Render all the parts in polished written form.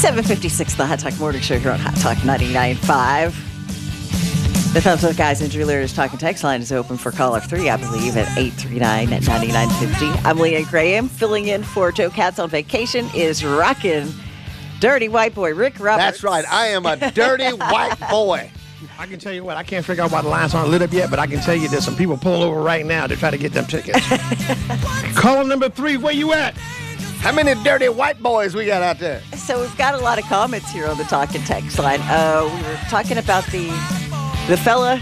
7:56, the Hot Talk Morning Show here on Hot Talk 99.5. The Thumbs Up Guys and Jewelers Talking Text line is open for caller 3, I believe, at 839-9950. I'm Leanne Graham. Filling in for Joe Katz on vacation is rocking dirty white boy Rick Roberts. That's right. I am a dirty white boy. I can tell you what, I can't figure out why the lines aren't lit up yet, but I can tell you there's some people pulling over right now to try to get them tickets. Caller number 3, where you at? How many dirty white boys we got out there? So we've got a lot of comments here on the Talking Text line. We were talking about the fella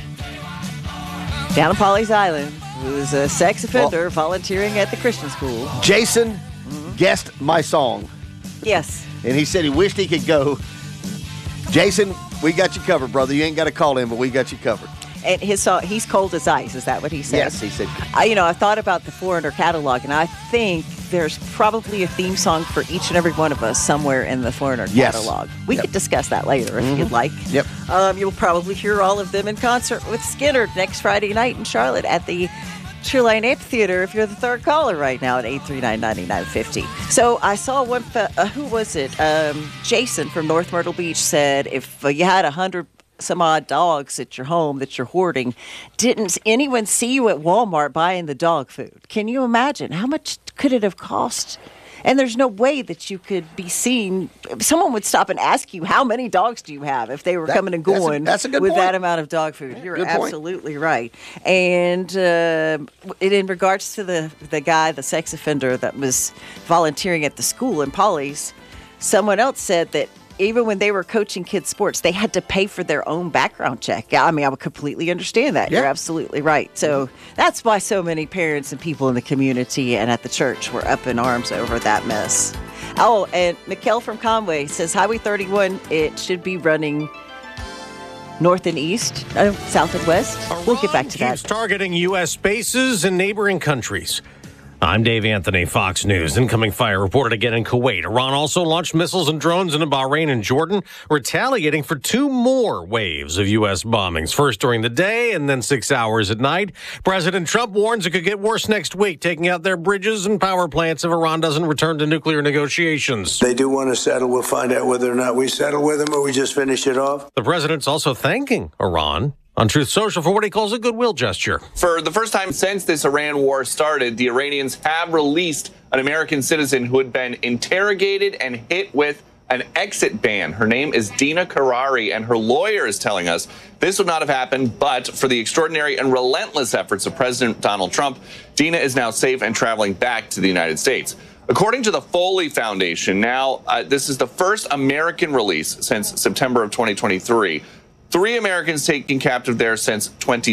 down on Pawleys Island who's a sex offender volunteering at the Christian school. Jason guessed my song. Yes. And he said he wished he could go. Jason, we got you covered, brother. You ain't got to call in, but we got you covered. And his song, he's cold as ice. Is that what he said? Yes, he said. I thought about the Foreigner catalog, and I think there's probably a theme song for each and every one of us somewhere in the Foreigner catalog. We could discuss that later if you'd like. Yep. You'll probably hear all of them in concert with Skinner next Friday night in Charlotte at the Shoreline Amphitheater if you're the third caller right now at 839-9950. So I saw one, who was it? Jason from North Myrtle Beach said if you had 100 some odd dogs at your home that you're hoarding, didn't anyone see you at Walmart buying the dog food? Can you imagine? How much could it have cost? And there's no way that you could be seen. Someone would stop and ask you, how many dogs do you have if they were coming and going that's a good with point. that amount of dog food? You're good point. absolutely right. And in regards to the guy, the sex offender that was volunteering at the school in Pawleys, someone else said that even when they were coaching kids' sports, they had to pay for their own background check. I mean, I would completely understand that. Yeah. You're absolutely right. So that's why so many parents and people in the community and at the church were up in arms over that mess. Oh, and Mikkel from Conway says Highway 31, it should be running north and east, south and west. We'll get back to that. Keeps targeting U.S. bases in neighboring countries. I'm Dave Anthony, Fox News. Incoming fire reported again in Kuwait. Iran also launched missiles and drones into Bahrain and Jordan, retaliating for 2 more waves of U.S. bombings, first during the day and then 6 hours at night. President Trump warns it could get worse next week, taking out their bridges and power plants if Iran doesn't return to nuclear negotiations. They do want to settle. We'll find out whether or not we settle with them or we just finish it off. The president's also thanking Iran on Truth Social for what he calls a goodwill gesture. For the first time since this Iran war started, the Iranians have released an American citizen who had been interrogated and hit with an exit ban. Her name is Dina Karari, and her lawyer is telling us this would not have happened but for the extraordinary and relentless efforts of President Donald Trump. Dina is now safe and traveling back to the United States. According to the Foley Foundation, now this is the first American release since September of 2023. 3 Americans taken captive there since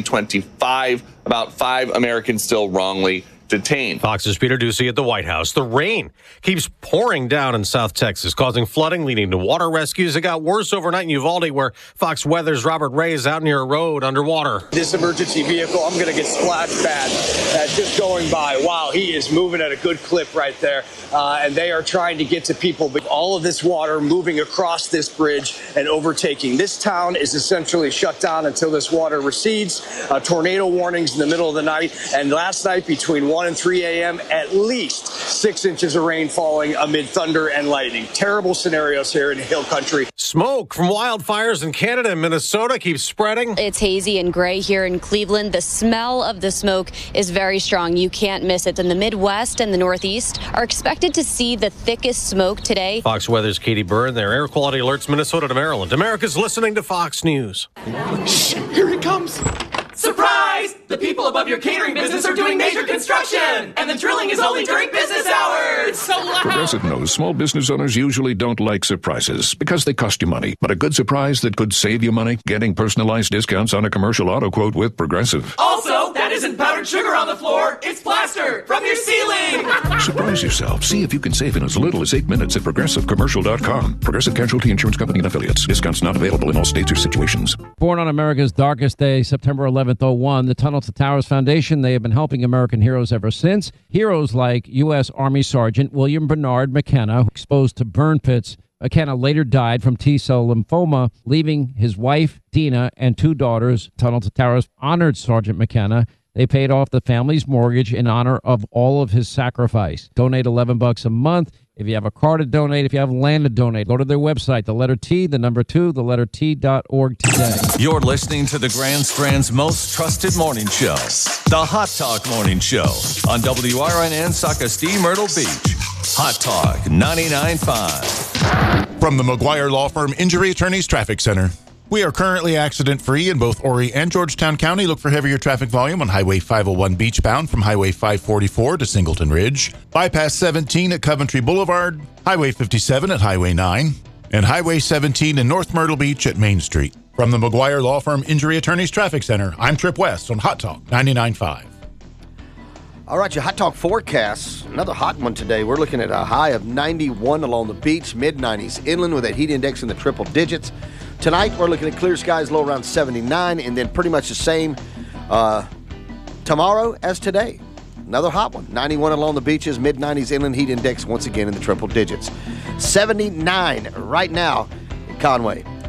2025. About 5 Americans still wrongly detained. Fox's Peter Doocy at the White House. The rain keeps pouring down in South Texas, causing flooding, leading to water rescues. It got worse overnight in Uvalde, where Fox Weather's Robert Ray is out near a road underwater. This emergency vehicle, I'm going to get splashed bad just going by. Wow, he is moving at a good clip right there. And they are trying to get to people. But all of this water moving across this bridge and overtaking. This town is essentially shut down until this water recedes. Tornado warnings in the middle of the night. And last night between 1 and 3 a.m., at least 6 inches of rain falling amid thunder and lightning. Terrible scenarios here in Hill Country. Smoke from wildfires in Canada and Minnesota keeps spreading. It's hazy and gray here in Cleveland. The smell of the smoke is very strong. You can't miss it. And the Midwest and the Northeast are expected to see the thickest smoke today. Fox Weather's Katie Byrne. Their air quality alerts Minnesota to Maryland. America's listening to Fox News. Shh, here it comes. Surprise! The people above your catering business are doing major construction, and the drilling is only during business hours. So loud. Progressive knows small business owners usually don't like surprises because they cost you money. But a good surprise that could save you money? Getting personalized discounts on a commercial auto quote with Progressive. Also, that isn't powdered sugar on the floor. It's plaster from your ceiling. Surprise yourself. See if you can save in as little as 8 minutes at ProgressiveCommercial.com. Progressive Casualty Insurance Company and Affiliates. Discounts not available in all states or situations. Born on America's darkest day, September 11th, 01, the Tunnel to Towers Foundation, they have been helping American heroes ever since. Heroes like U.S. Army Sergeant William Bernard McKenna, exposed to burn pits. McKenna later died from T-cell lymphoma, leaving his wife, Dina, and 2 daughters. Tunnel to Towers honored Sergeant McKenna. They paid off the family's mortgage in honor of all of his sacrifice. Donate $11 a month. If you have a car to donate, if you have land to donate, go to their website, the letter T, the number 2, the letter T.org today. You're listening to the Grand Strand's most trusted morning show, the Hot Talk Morning Show on WRNN Socastee, Myrtle Beach. Hot Talk 99.5. From the McGuire Law Firm Injury Attorneys Traffic Center. We are currently accident-free in both Horry and Georgetown County. Look for heavier traffic volume on Highway 501 beachbound from Highway 544 to Singleton Ridge, Bypass 17 at Coventry Boulevard, Highway 57 at Highway 9, and Highway 17 in North Myrtle Beach at Main Street. From the McGuire Law Firm Injury Attorneys Traffic Center, I'm Trip West on Hot Talk 99.5. All right, your Hot Talk forecast. Another hot one today. We're looking at a high of 91 along the beach, mid-90s inland with that heat index in the triple digits. Tonight, we're looking at clear skies, low around 79, and then pretty much the same tomorrow as today. Another hot one. 91 along the beaches, mid-90s inland heat index once again in the triple digits. 79 right now in Conway.